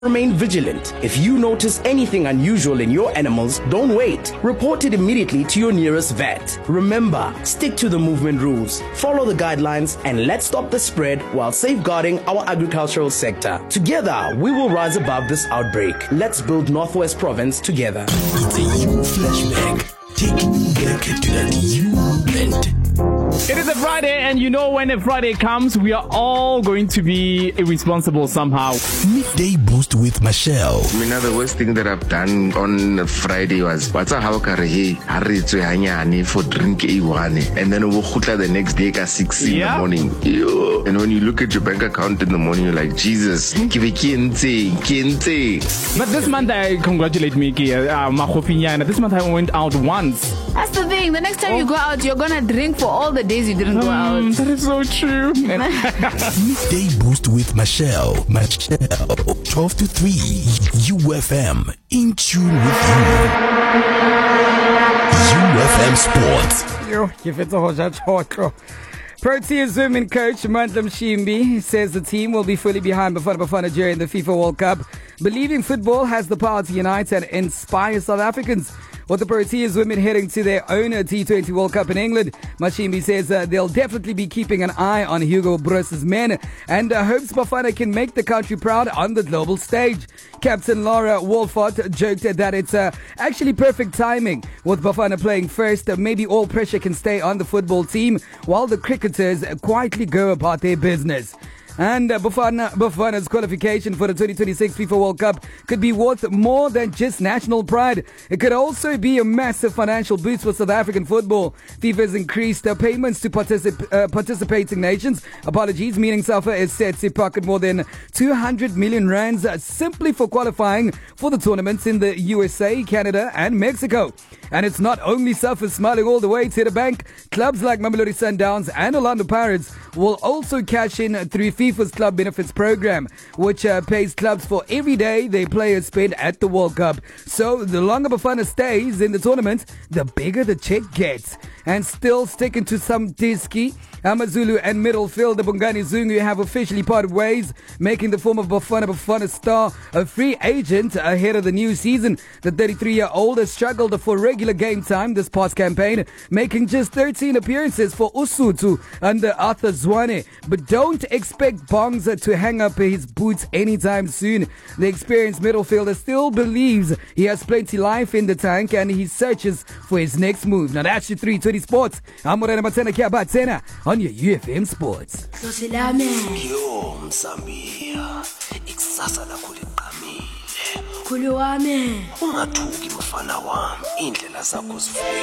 Remain vigilant. If you notice anything unusual in your animals, don't wait. Report it immediately to your nearest vet. Remember, stick to the movement rules, follow the guidelines, and let's stop the spread while safeguarding our agricultural sector. Together, we will rise above this outbreak. Let's build Northwest Province together. It's a new flashback. Taking you back to that new moment. It is a Friday, and you know when a Friday comes, we are all going to be irresponsible somehow. Midday Boost with Michelle. I mean, the worst thing that I've done on Friday was, what's a how karahi for drink A1, and then we'll the next day at 6 in the morning. Ew. And when you look at your bank account in the morning, you're like, Jesus, kente. But this month, I congratulate Miki, this month I went out once. That's the thing. The next time you go out, you're gonna drink for all the days you didn't go out. That is so true. Midday Boost with Michelle, 12 to 3, UFM, in tune with you. UFM Sports. Proteas women coach Mandla Mshimbi says the team will be fully behind Bafana Bafana during the FIFA World Cup, believing football has the power to unite and inspire South Africans. With the Proteas women heading to their own T20 World Cup in England, Mashimbi says they'll definitely be keeping an eye on Hugo Broos's men and hopes Bafana can make the country proud on the global stage. Captain Laura Wolford joked that it's actually perfect timing. With Bafana playing first, maybe all pressure can stay on the football team while the cricketers quietly go about their business. And Bafana's qualification for the 2026 FIFA World Cup could be worth more than just national pride. It could also be a massive financial boost for South African football. FIFA has increased payments to participating nations. Meaning SAFA is set to pocket more than 200 million rands simply for qualifying for the tournaments in the USA, Canada and Mexico. And it's not only SAFA smiling all the way to the bank. Clubs like Mamelodi Sundowns and Orlando Pirates will also cash in through FIFA's Club Benefits Program, which pays clubs for every day their players spend at the World Cup. So the longer Bafana stays in the tournament, the bigger the check gets. And still sticking to some Diski, Amazulu and middle fielder Bongani Zungu have officially parted ways, making the former Bafana star a free agent ahead of the new season. The 33-year-old has struggled for regular game time this past campaign, making just 13 appearances for Usutu under Arthur Zwane. But don't expect Bongs to hang up his boots anytime soon. The experienced middle fielder still believes he has plenty life in the tank and he searches for his next move. Now that's your 320 Sports. I'm Morena Matena Kiabatena on your UFM Sports. Yo, Msambia, ikusasa lakho liqhamile. Khulu wami. Ungathuki mfana wami, indlela zakho